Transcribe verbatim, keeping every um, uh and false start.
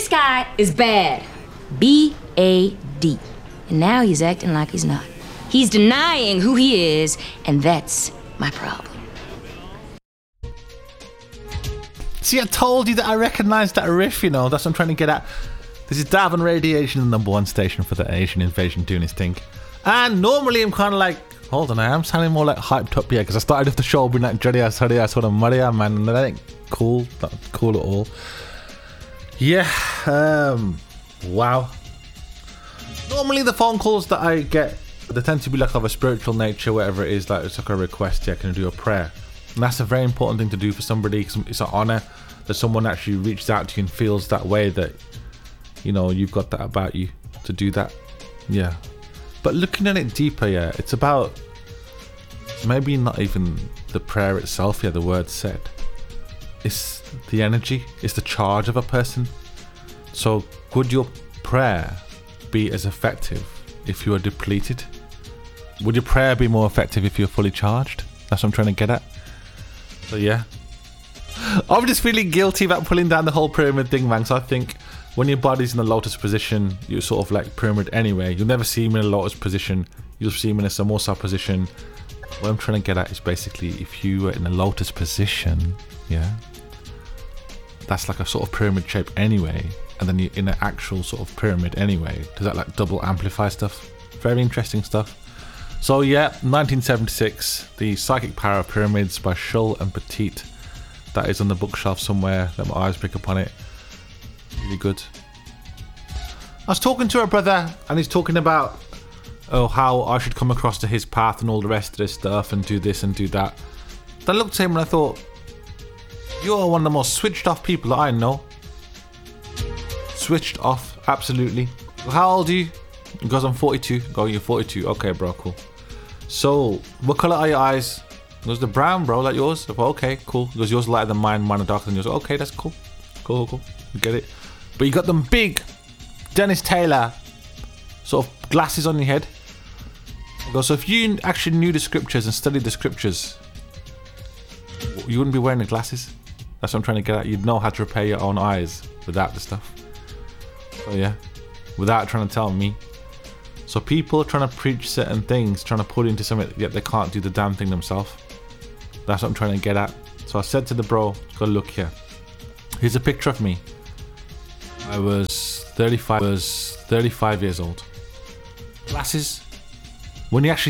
This guy is bad. B A D. And now he's acting like he's not. He's denying who he is, and that's my problem. See, I told you that I recognised that riff, you know. That's what I'm trying to get at. This is Davin Radiation, the number one station for the Asian invasion doing his thing. And normally I'm kind of like, hold on, I am sounding more like hyped up here because I started off the show being like, Jodiya, sorry, I saw the Maria, man, and that ain't cool. Not cool at all. Yeah, um, wow. Normally the phone calls that I get, they tend to be like of a spiritual nature, whatever it is, like it's like a request, yeah, can I do a prayer? And that's a very important thing to do for somebody, because it's an honour that someone actually reaches out to you and feels that way, that, you know, you've got that about you to do that. Yeah. But looking at it deeper, yeah, it's about maybe not even the prayer itself, yeah, the word said. It's the energy, it's the charge of a person. So would your prayer be as effective if you are depleted? Would your prayer be more effective if you're fully charged? That's what I'm trying to get at. So yeah, I'm just feeling guilty about pulling down the whole pyramid thing, man. So I think when your body's in a lotus position, you're sort of like pyramid anyway. You'll never see him in a lotus position. You'll see him in a samosa position. What I'm trying to get at is basically if you were in a lotus position, yeah, that's like a sort of pyramid shape anyway. And then you're in an actual sort of pyramid anyway. Does that like double amplify stuff? Very interesting stuff. So yeah, nineteen seventy-six, The Psychic Power of Pyramids by Schull and Petit. That is on the bookshelf somewhere. Let my eyes pick up on it. Really good. I was talking to a brother and he's talking about oh how I should come across to his path and all the rest of this stuff and do this and do that. Then I looked at him and I thought, you're one of the most switched off people that I know. Switched off, absolutely. How old are you? He goes, I'm forty-two. Go, you're forty-two. Okay, bro, cool. So, what colour are your eyes? He goes, the brown, bro, like yours. I thought, okay, cool. He goes, yours lighter than mine, mine are darker than yours. Okay, that's cool. Cool, cool. You get it. But you got them big Dennis Taylor sort of glasses on your head. He goes, so if you actually knew the scriptures and studied the scriptures, you wouldn't be wearing the glasses. That's what I'm trying to get at. You'd know how to repair your own eyes without the stuff. So yeah, without trying to tell me. So people are trying to preach certain things, trying to put into something, yet they can't do the damn thing themselves. That's what I'm trying to get at. So I said to the bro, go look here. Here's a picture of me. I was thirty-five, I was thirty-five years old. Glasses. When you actually